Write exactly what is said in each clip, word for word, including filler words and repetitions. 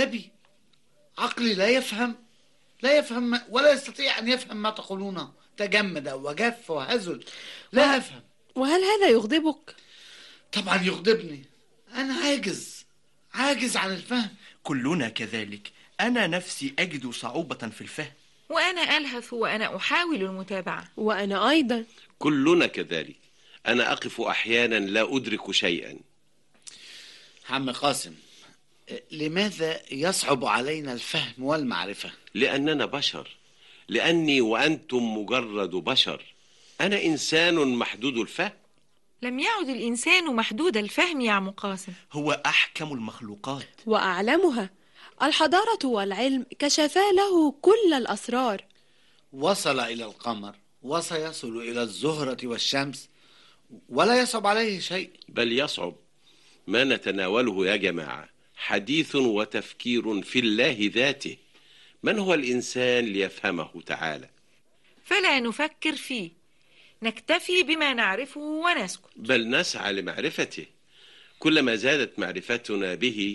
غبي، عقلي لا يفهم لا يفهم ما ولا يستطيع أن يفهم ما تقولونه، تجمد وجف وهزل، لا وه... أفهم. وهل هذا يغضبك؟ طبعا يغضبني، أنا عاجز عاجز عن الفهم. كلنا كذلك، أنا نفسي أجد صعوبة في الفهم. وأنا ألهث وأنا أحاول المتابعة. وأنا أيضا. كلنا كذلك، أنا أقف أحيانا لا أدرك شيئا. عم قاسم، لماذا يصعب علينا الفهم والمعرفة؟ لأننا بشر، لأني وأنتم مجرد بشر. أنا إنسان محدود الفهم. لم يعد الإنسان محدود الفهم يا عم قاسم، هو أحكم المخلوقات وأعلمها. الحضارة والعلم كشفا له كل الأسرار. وصل إلى القمر وسيصل إلى الزهرة والشمس، ولا يصعب عليه شيء. بل يصعب. ما نتناوله يا جماعة حديث وتفكير في الله ذاته. من هو الإنسان ليفهمه تعالى؟ فلا نفكر فيه، نكتفي بما نعرفه ونسكت. بل نسعى لمعرفته. كلما زادت معرفتنا به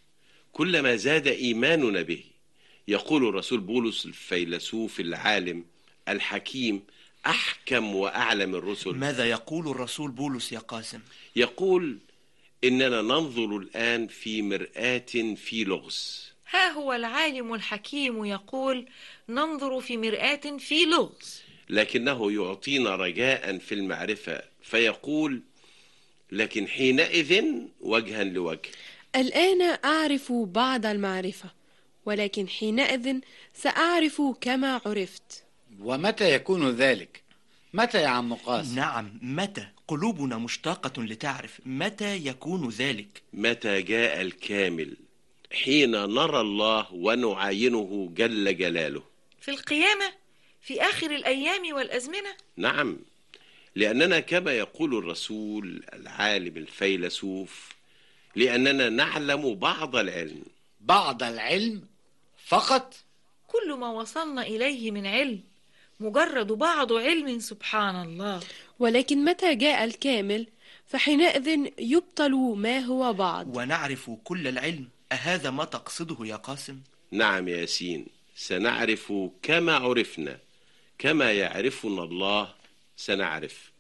كلما زاد إيماننا به. يقول الرسول بولس الفيلسوف العالم الحكيم أحكم وأعلم الرسل. ماذا يقول الرسول بولس يا قاسم؟ يقول إننا ننظر الآن في مرآة في لغز. ها هو العالم الحكيم يقول ننظر في مرآة في لغز، لكنه يعطينا رجاء في المعرفة فيقول لكن حينئذ وجها لوجه. الآن أعرف بعض المعرفة، ولكن حينئذ سأعرف كما عرفت. ومتى يكون ذلك؟ متى يا عم قاسم؟ نعم، متى؟ قلوبنا مشتاقة لتعرف متى يكون ذلك. متى جاء الكامل، حين نرى الله ونعاينه جل جلاله. في القيامة، في آخر الأيام والأزمنة. نعم، لأننا كما يقول الرسول العالم الفيلسوف لأننا نعلم بعض العلم. بعض العلم فقط؟ كل ما وصلنا إليه من علم مجرد بعض علم، سبحان الله. ولكن متى جاء الكامل فحينئذ يبطل ما هو بعض ونعرف كل العلم. أهذا ما تقصده يا قاسم؟ نعم يا ياسين، سنعرف كما عرفنا، كما يعرفنا الله سنعرف.